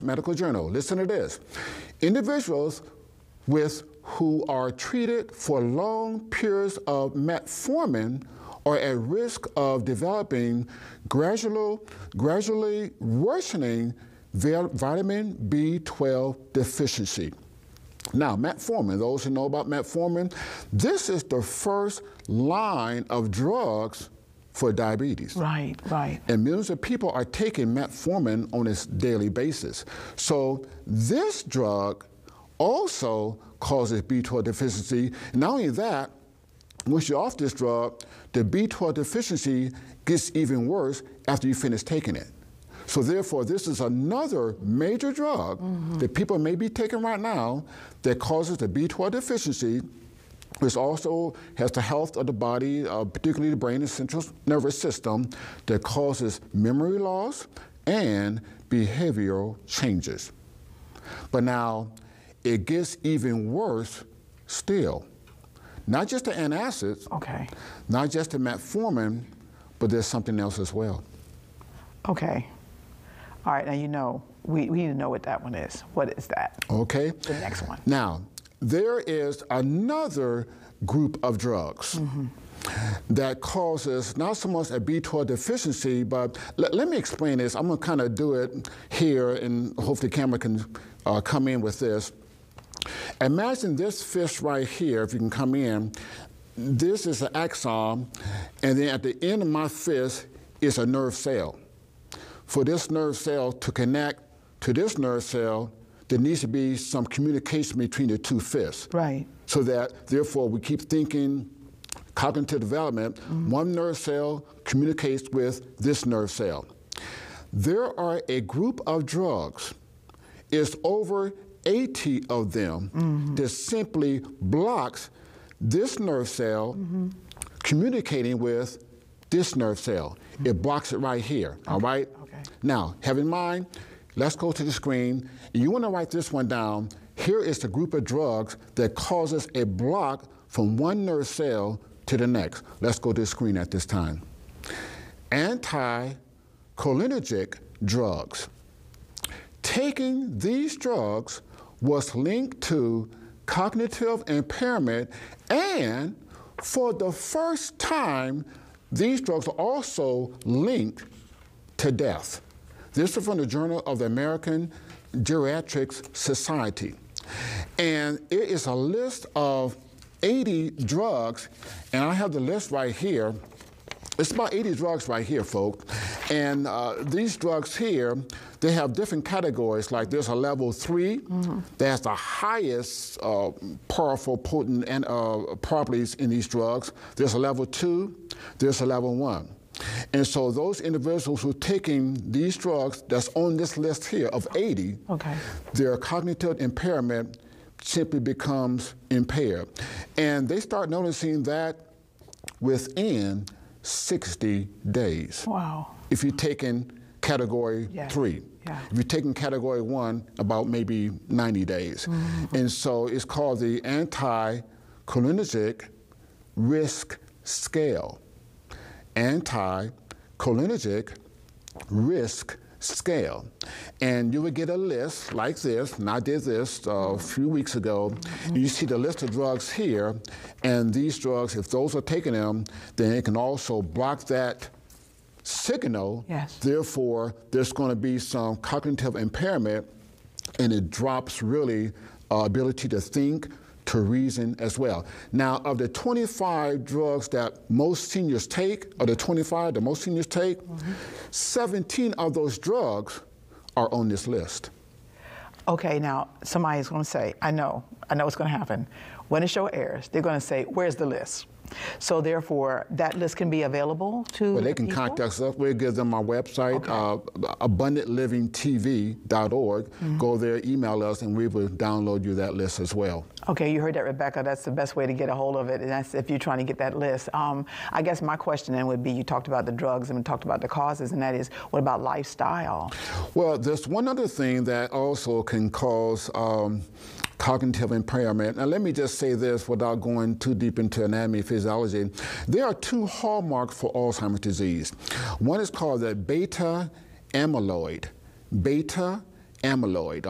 Medical Journal. Listen to this. Individuals who are treated for long periods of metformin are at risk of developing gradually worsening vitamin B12 deficiency. Now, metformin, those who know about metformin, this is the first line of drugs for diabetes. Right, right. And millions of people are taking metformin on a daily basis. So this drug also causes B12 deficiency. Not only that, once you're off this drug, the B12 deficiency gets even worse after you finish taking it. So therefore, this is another major drug that people may be taking right now that causes the B12 deficiency, which also has the health of the body, particularly the brain and central nervous system, that causes memory loss and behavioral changes. But now, it gets even worse still. Not just the antacids, not just the metformin, but there's something else as well. Okay. All right, now you know, we need to know what that one is. What is that? Okay. The next one. Now, there is another group of drugs that causes not so much a B12 deficiency, but let me explain this. I'm going to kind of do it here, and hopefully the camera can come in with this. Imagine this fist right here, if you can come in. This is an axon, and then at the end of my fist is a nerve cell. For this nerve cell to connect to this nerve cell, there needs to be some communication between the two fists. Right. So that, therefore, we keep thinking cognitive development. One nerve cell communicates with this nerve cell. There are a group of drugs, it's over 80 of them, that simply blocks this nerve cell communicating with this nerve cell. It blocks it right here, all right? Now, have in mind, let's go to the screen. You want to write this one down. Here is the group of drugs that causes a block from one nerve cell to the next. Let's go to the screen at this time. Anticholinergic drugs. Taking these drugs was linked to cognitive impairment, and for the first time, these drugs are also linked to death. This is from the Journal of the American Geriatrics Society. And it is a list of 80 drugs, and I have the list right here. It's about 80 drugs right here, folks. And these drugs here, they have different categories. Like there's a level 3 that has the highest powerful, potent and, properties in these drugs. There's a level 2, there's a level 1. And so those individuals who are taking these drugs that's on this list here of 80, their cognitive impairment simply becomes impaired. And they start noticing that within 60 days. Wow. If you're taking category 3. If you're taking category 1, about maybe 90 days. And so it's called the anticholinergic risk scale. Anticholinergic risk scale. And you would get a list like this, and I did this a few weeks ago. You see the list of drugs here, and these drugs, if those are taking them, then it can also block that signal. Therefore, there's going to be some cognitive impairment, and it drops really ability to think, to reason as well. Now, of the 25 drugs that most seniors take, of the 25 that most seniors take, 17 of those drugs are on this list. Okay, now somebody's going to say, I know what's going to happen. When the show airs, they're going to say, where's the list? So therefore, that list can be available to Well, they can contact us. We'll give them our website, abundantlivingtv.org. Go there, email us, and we will download you that list as well. Okay, you heard that, Rebecca. That's the best way to get a hold of it, and that's if you're trying to get that list. I guess my question then would be, you talked about the drugs and we talked about the causes, and that is, what about lifestyle? Well, there's one other thing that also can cause cognitive impairment. Now, let me just say this without going too deep into anatomy and physiology. There are two hallmarks for Alzheimer's disease. One is called the beta amyloid. Beta amyloid